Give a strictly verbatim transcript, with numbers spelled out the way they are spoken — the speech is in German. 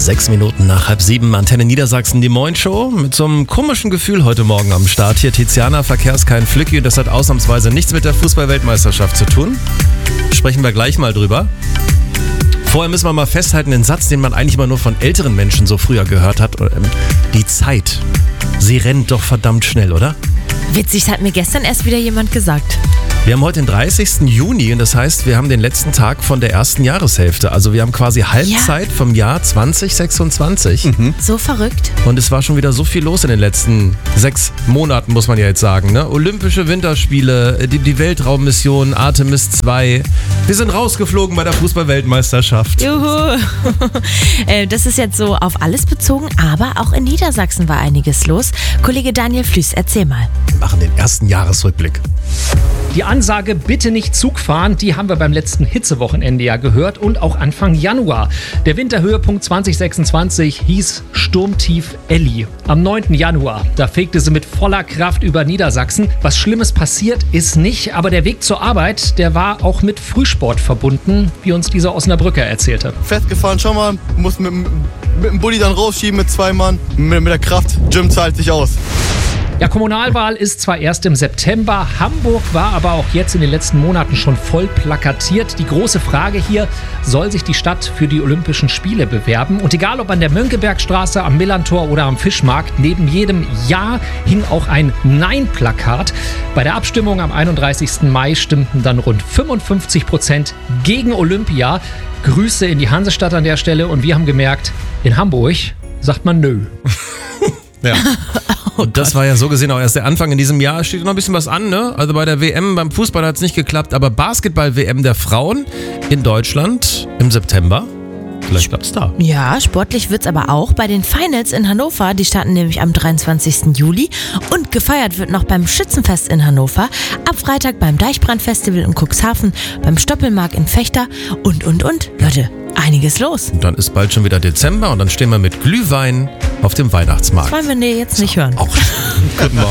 Sechs Minuten nach halb sieben, Antenne Niedersachsen, die Moin-Show. Mit so einem komischen Gefühl heute Morgen am Start. Hier Tiziana, Verkehrskein Flücki. Das hat ausnahmsweise nichts mit der Fußball-Weltmeisterschaft zu tun. Sprechen wir gleich mal drüber. Vorher müssen wir mal festhalten, den Satz, den man eigentlich immer nur von älteren Menschen so früher gehört hat. Die Zeit, sie rennt doch verdammt schnell, oder? Witzig, das hat mir gestern erst wieder jemand gesagt. Wir haben heute den dreißigsten Juni und das heißt, wir haben den letzten Tag von der ersten Jahreshälfte. Also wir haben quasi Halbzeit ja. vom Jahr zwanzig sechsundzwanzig. Mhm. So verrückt. Und es war schon wieder so viel los in den letzten sechs Monaten, muss man ja jetzt sagen. Ne? Olympische Winterspiele, die, die Weltraummission, Artemis zwei. Wir sind rausgeflogen bei der Fußball-Weltmeisterschaft. Juhu. Das ist jetzt so auf alles bezogen, aber auch in Niedersachsen war einiges los. Kollege Daniel Flüß, erzähl mal. Wir machen den ersten Jahresrückblick. Die Ansage, bitte nicht Zug fahren, die haben wir beim letzten Hitzewochenende ja gehört und auch Anfang Januar. Der Winterhöhepunkt zwanzig sechsundzwanzig hieß Sturmtief Elli. Am neunten Januar, da fegte sie mit voller Kraft über Niedersachsen. Was Schlimmes passiert ist nicht, aber der Weg zur Arbeit, der war auch mit Frühsport verbunden, wie uns dieser Osnabrücker erzählte. Festgefahren schon mal, muss mit, mit dem Bulli dann rausschieben mit zwei Mann. Mit, mit der Kraft, Gym zahlt sich aus. Ja, Kommunalwahl ist zwar erst im September, Hamburg war aber auch jetzt in den letzten Monaten schon voll plakatiert. Die große Frage hier, soll sich die Stadt für die Olympischen Spiele bewerben? Und egal ob an der Mönckebergstraße, am Millantor oder am Fischmarkt, neben jedem Ja hing auch ein Nein-Plakat. Bei der Abstimmung am einunddreißigsten Mai stimmten dann rund fünfundfünfzig Prozent gegen Olympia. Grüße in die Hansestadt an der Stelle und wir haben gemerkt, in Hamburg sagt man nö. Ja. Und das war ja so gesehen auch erst der Anfang in diesem Jahr. Steht noch ein bisschen was an, ne? Also bei der W M, beim Fußball hat es nicht geklappt, aber Basketball-W M der Frauen in Deutschland im September. Vielleicht klappt es da. Ja, sportlich wird's aber auch bei den Finals in Hannover. Die starten nämlich am dreiundzwanzigsten Juli. Und gefeiert wird noch beim Schützenfest in Hannover. Ab Freitag beim Deichbrand-Festival in Cuxhaven, beim Stoppelmarkt in Vechta und, und, und. Leute, einiges los. Und dann ist bald schon wieder Dezember und dann stehen wir mit Glühwein auf dem Weihnachtsmarkt. Das wollen wir jetzt nicht hören. Auch. Guten Morgen.